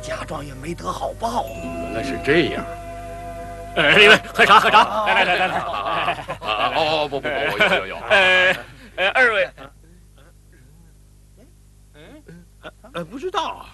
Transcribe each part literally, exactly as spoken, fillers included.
贾状元没得好报。 原来是这样。 哎，喝茶喝茶，来来来来来。 哦不不不，有有有。 呃呃，二位， 呃，不知道。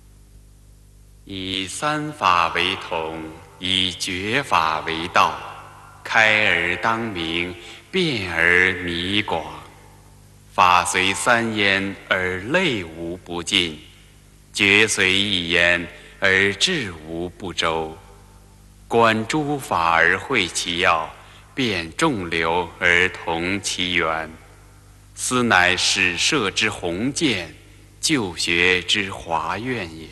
以三法为同，以绝法为道，开而当明，辩而弥广。法随三焉而类无不尽，决随一焉而志无不周。观诸法而会其要，辨众流而同其源。斯乃始设之宏见，就学之华苑也。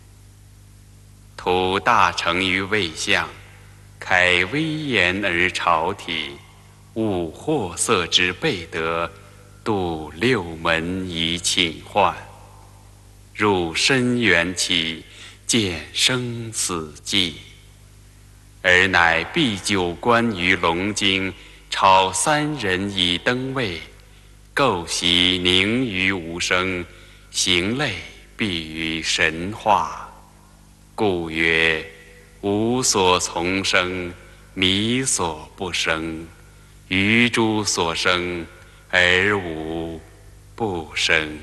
图大成于位相，开威严而朝体，悟货色之备德，度六门以寝患。入深渊起，见生死际。而乃必九官于龙经，超三人以登位，构习凝于无声，行类必于神化。故曰：无所从生，迷所不生；于诸所生，而无不生。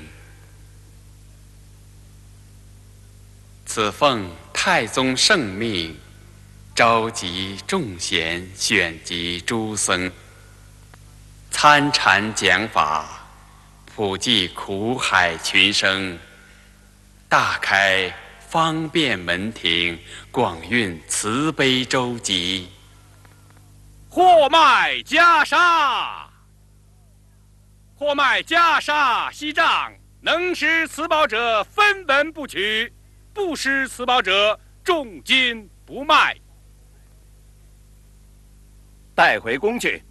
此奉太宗圣命，召集众贤，选集诸僧，参禅讲法，普济苦海群生，大开方便门庭，广运慈悲周集。 货卖袈裟，货卖袈裟锡杖，能识此宝者分文不取，不识此宝者重金不卖。 带回宫去。